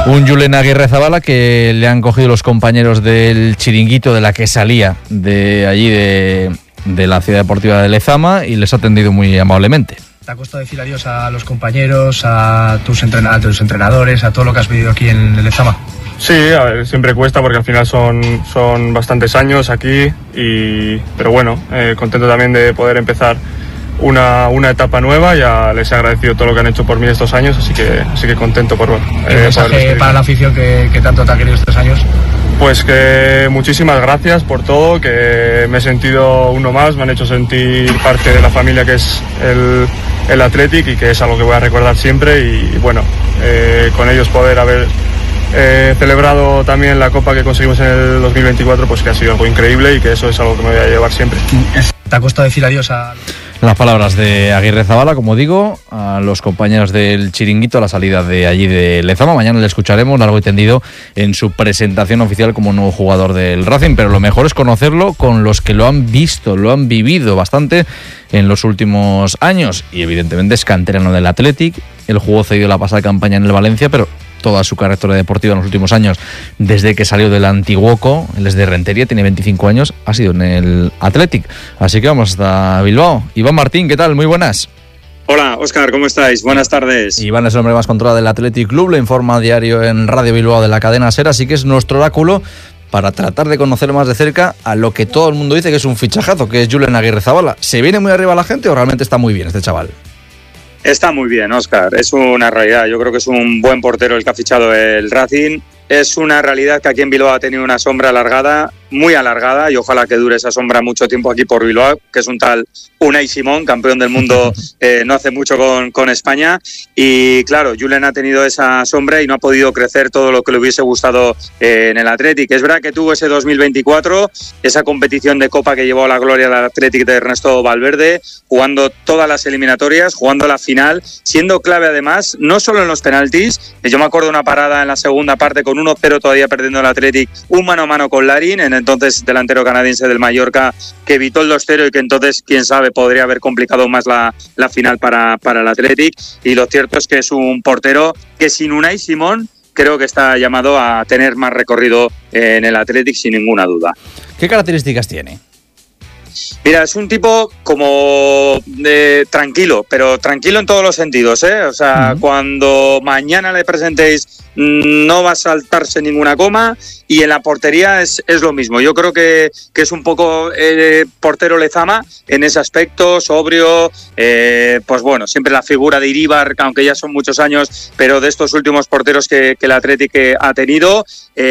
Un Julen Aguirrezabala que le han cogido los compañeros del chiringuito de la que salía de allí de la ciudad deportiva de Lezama y les ha atendido muy amablemente. ¿Te ha costado decir adiós a los compañeros, a tus entrenadores, a todo lo que has vivido aquí en Lezama? Sí, a ver, siempre cuesta porque al final son bastantes años aquí, pero bueno, contento también de poder empezar una etapa nueva. Ya les he agradecido todo lo que han hecho por mí estos años, así que contento por ¿El mensaje para la afición que tanto te ha querido estos años? Pues que muchísimas gracias por todo, que me he sentido uno más, me han hecho sentir parte de la familia que es el Athletic y que es algo que voy a recordar siempre y bueno, con ellos poder haber celebrado también la copa que conseguimos en el 2024, pues que ha sido algo increíble y que eso es algo que me voy a llevar siempre. ¿Te ha costado decir adiós a...? Las palabras de Aguirrezabala, como digo, a los compañeros del chiringuito a la salida de allí de Lezama. Mañana le escucharemos largo y tendido en su presentación oficial como nuevo jugador del Racing, pero lo mejor es conocerlo con los que lo han visto, lo han vivido bastante en los últimos años y evidentemente es canterano del Athletic. Él jugó cedido la pasada campaña en el Valencia, pero toda su carrera deportiva en los últimos años, desde que salió del Antiguoco, él es de Rentería, tiene 25 años, ha sido en el Athletic. Así que vamos hasta Bilbao. Iván Martín, ¿qué tal? Muy buenas. Hola, Óscar, ¿cómo estáis? Buenas tardes. Iván es el hombre más controlado del Athletic Club, le informa a diario en Radio Bilbao de la cadena SER, así que es nuestro oráculo para tratar de conocer más de cerca a lo que todo el mundo dice que es un fichajazo, que es Julen Aguirrezabala. ¿Se viene muy arriba la gente o realmente está muy bien este chaval? Está muy bien, Óscar, es una realidad. Yo creo que es un buen portero el que ha fichado el Racing. Es una realidad que aquí en Bilbao ha tenido una sombra alargada, muy alargada, y ojalá que dure esa sombra mucho tiempo aquí por Bilbao, que es un tal Unai Simón, campeón del mundo no hace mucho con España. Y claro, Julen ha tenido esa sombra y no ha podido crecer todo lo que le hubiese gustado en el Athletic. Es verdad que tuvo ese 2024, esa competición de Copa que llevó a la gloria del Athletic de Ernesto Valverde, jugando todas las eliminatorias, jugando la final, siendo clave además, no solo en los penaltis. Yo me acuerdo de una parada en la segunda parte con 1-0 todavía perdiendo el Athletic, un mano a mano con Larin, en entonces delantero canadiense del Mallorca, que evitó el 2-0 y que entonces, quién sabe, podría haber complicado más la final para el Athletic. Y lo cierto es que es un portero que sin Unai Simón creo que está llamado a tener más recorrido en el Athletic sin ninguna duda. ¿Qué características tiene? Mira, es un tipo como tranquilo, pero tranquilo en todos los sentidos, ¿eh? O sea, cuando mañana le presentéis no va a saltarse ninguna coma y en la portería es lo mismo. Yo creo que es un poco portero Lezama en ese aspecto, sobrio, pues bueno, siempre la figura de Iríbar, aunque ya son muchos años, pero de estos últimos porteros que el Athletic ha tenido,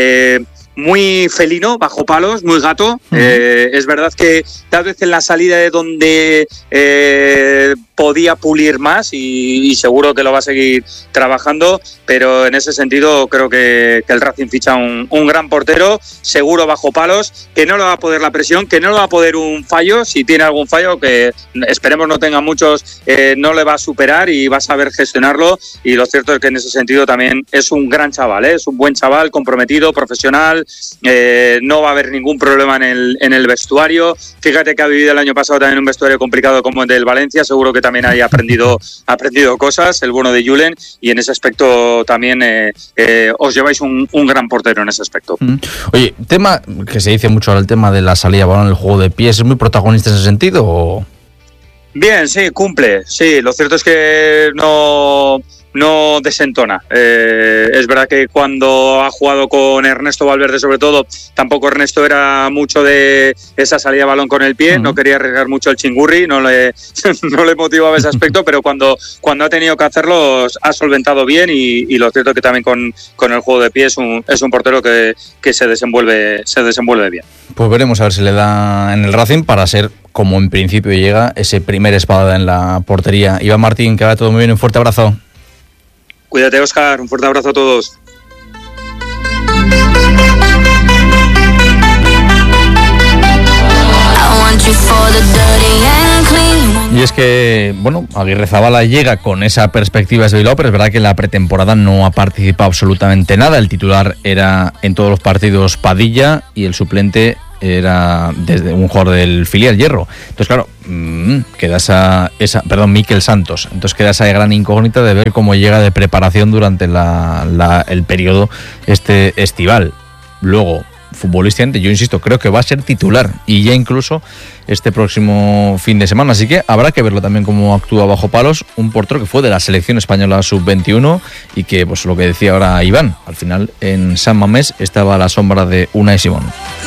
muy felino, bajo palos, muy gato. Es verdad que tal vez en la salida de donde podía pulir más y seguro que lo va a seguir trabajando, pero en ese sentido creo que el Racing ficha un gran portero, seguro bajo palos, que no le va a poder la presión, que no le va a poder un fallo, si tiene algún fallo, que esperemos no tenga muchos, no le va a superar y va a saber gestionarlo. Y lo cierto es que en ese sentido también es un gran chaval, es un buen chaval, comprometido, profesional. No va a haber ningún problema en el vestuario. Fíjate que ha vivido el año pasado también un vestuario complicado como el del Valencia, seguro que también haya aprendido cosas, el bueno de Julen, y en ese aspecto también os lleváis un gran portero en ese aspecto. Oye, tema que se dice mucho ahora, el tema de la salida de balón, el juego de pies, ¿es muy protagonista en ese sentido o...? Bien, sí, cumple, sí, lo cierto es que no desentona. Es verdad que cuando ha jugado con Ernesto Valverde, sobre todo, tampoco Ernesto era mucho de esa salida de balón con el pie, no quería arriesgar mucho el chingurri, no le motivaba ese aspecto, pero cuando ha tenido que hacerlo ha solventado bien y lo cierto es que también con el juego de pie es un portero que se desenvuelve bien. Pues veremos a ver si le da en el Racing para ser, como en principio llega, ese primer espada en la portería. Iván Martín, que haga todo muy bien, un fuerte abrazo. Cuídate, Óscar, un fuerte abrazo a todos. Y es que, bueno, Aguirrezabala llega con esa perspectiva de Bilbao, pero es verdad que en la pretemporada no ha participado absolutamente nada. El titular era en todos los partidos Padilla y el suplente era desde un jugador del filial Hierro. Entonces, claro, queda Mikel Santos. Entonces queda esa gran incógnita de ver cómo llega de preparación durante el periodo estival. Luego, futbolísticamente, yo insisto, creo que va a ser titular y ya incluso este próximo fin de semana, así que habrá que verlo también cómo actúa bajo palos un portero que fue de la selección española sub-21 y que, pues lo que decía ahora Iván, al final en San Mamés estaba a la sombra de Unai Simón.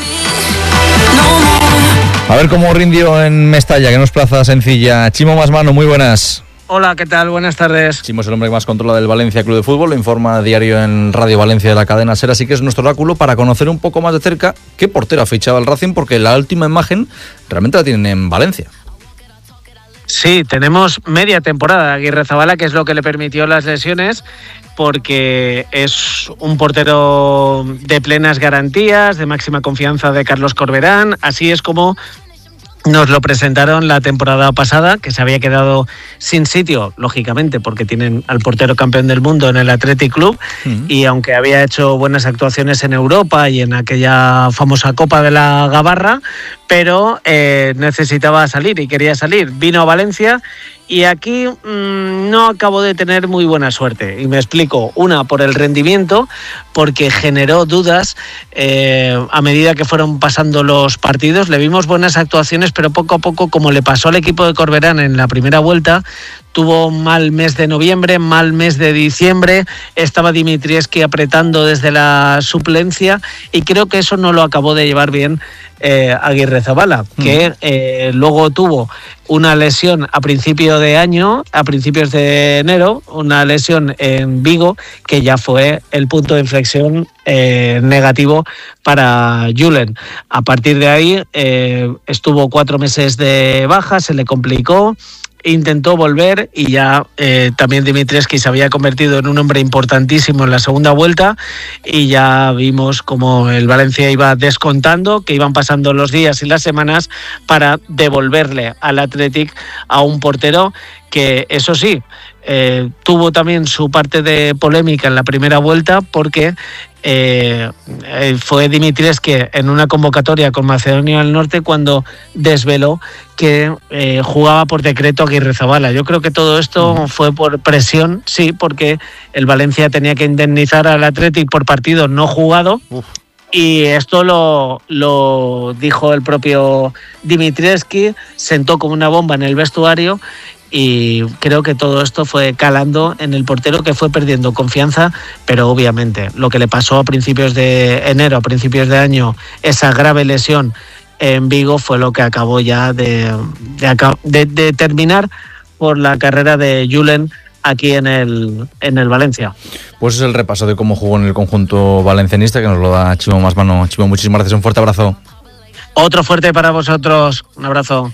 A ver cómo rindió en Mestalla, que no es plaza sencilla. Chimo Masmano, muy buenas. Hola, ¿qué tal? Buenas tardes. Chimo es el hombre que más controla del Valencia Club de Fútbol, lo informa a diario en Radio Valencia de la cadena SER, así que es nuestro oráculo para conocer un poco más de cerca qué portero ha fichado el Racing, porque la última imagen realmente la tienen en Valencia. Sí, tenemos media temporada de Aguirrezabala, que es lo que le permitió las lesiones, porque es un portero de plenas garantías, de máxima confianza de Carlos Corberán. Así es como nos lo presentaron la temporada pasada, que se había quedado sin sitio, lógicamente, porque tienen al portero campeón del mundo en el Athletic Club, y aunque había hecho buenas actuaciones en Europa y en aquella famosa Copa de la Gabarra, pero necesitaba salir y quería salir. Vino a Valencia y aquí no acabó de tener muy buena suerte. Y me explico. Una, por el rendimiento, porque generó dudas a medida que fueron pasando los partidos. Le vimos buenas actuaciones, pero poco a poco, como le pasó al equipo de Corberán en la primera vuelta, tuvo mal mes de noviembre, mal mes de diciembre, estaba Dimitrievski apretando desde la suplencia y creo que eso no lo acabó de llevar bien Aguirrezabala, que luego tuvo una lesión a principios de enero, una lesión en Vigo, que ya fue el punto de inflexión negativo para Julen. A partir de ahí estuvo 4 meses de baja, se le complicó, intentó volver y ya también Dimitrievski se había convertido en un hombre importantísimo en la segunda vuelta y ya vimos como el Valencia iba descontando, que iban pasando los días y las semanas para devolverle al Athletic a un portero que, eso sí, tuvo también su parte de polémica en la primera vuelta porque fue Dimitrievski en una convocatoria con Macedonia del Norte cuando desveló que jugaba por decreto Aguirrezabala. Yo creo que todo esto fue por presión, sí, porque el Valencia tenía que indemnizar al Athletic por partido no jugado. Y esto lo dijo el propio Dimitrievski, sentó como una bomba en el vestuario. Y creo que todo esto fue calando en el portero, que fue perdiendo confianza, pero obviamente lo que le pasó a principios de enero, a principios de año, esa grave lesión en Vigo, fue lo que acabó ya de terminar por la carrera de Julen aquí en el Valencia. Pues es el repaso de cómo jugó en el conjunto valencianista, que nos lo da Chimo Masmano. Chimo, muchísimas gracias, un fuerte abrazo. Otro fuerte para vosotros, un abrazo.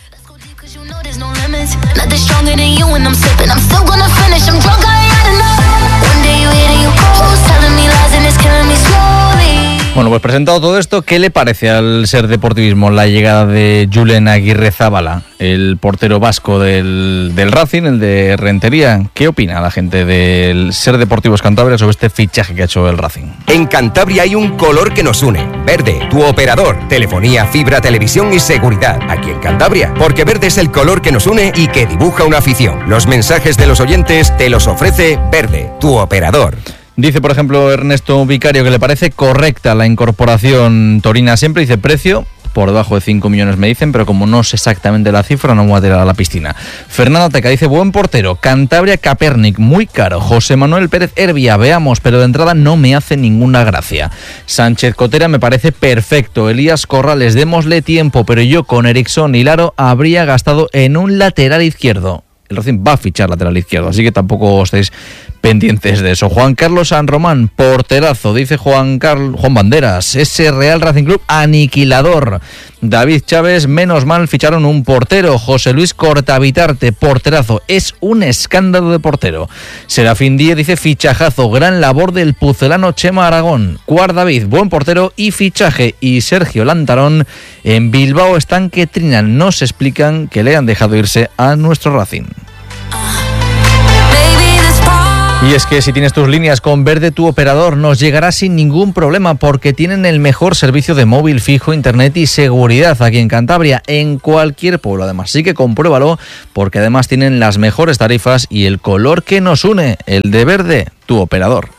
Nothing stronger than you when I'm sipping. I'm still gonna finish. I'm drunk, I had enough. One day you hit and you close, telling me lies and it's killing me slowly. Bueno, pues presentado todo esto, ¿qué le parece al SER Deportivismo la llegada de Julen Aguirrezabala, el portero vasco del Racing, el de Rentería? ¿Qué opina la gente del SER Deportivos Cantabria sobre este fichaje que ha hecho el Racing? En Cantabria hay un color que nos une. Verde, tu operador. Telefonía, fibra, televisión y seguridad. Aquí en Cantabria. Porque verde es el color que nos une y que dibuja una afición. Los mensajes de los oyentes te los ofrece Verde, tu operador. Dice, por ejemplo, Ernesto Vicario que le parece correcta la incorporación torina siempre. Dice, precio por debajo de 5 millones me dicen, pero como no sé exactamente la cifra, no me voy a tirar a la piscina. Fernando Teca dice, buen portero, Cantabria Kaepernick, muy caro. José Manuel Pérez Herbia, veamos, pero de entrada no me hace ninguna gracia. Sánchez Cotera me parece perfecto. Elías Corrales, démosle tiempo, pero yo con Erickson y Laro habría gastado en un lateral izquierdo. El Racing va a fichar lateral izquierdo, así que tampoco estéis pendientes de eso. Juan Carlos San Román, porterazo, dice Juan Banderas, ese Real Racing Club aniquilador. David Chávez, menos mal ficharon un portero. José Luis Cortavitarte, porterazo, es un escándalo de portero. Serafín Díez dice, fichajazo, gran labor del pucelano Chema Aragón. Cuart David, buen portero y fichaje. Y Sergio Lantarón, en Bilbao están que trinan, nos explican que le han dejado irse a nuestro Racing. Y es que si tienes tus líneas con Verde, tu operador nos llegará sin ningún problema porque tienen el mejor servicio de móvil fijo, internet y seguridad aquí en Cantabria, en cualquier pueblo. Además, sí que compruébalo porque además tienen las mejores tarifas y el color que nos une, el de Verde, tu operador.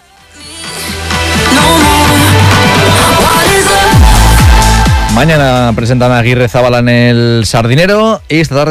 Mañana presentan a Aguirrezabala en el Sardinero y esta tarde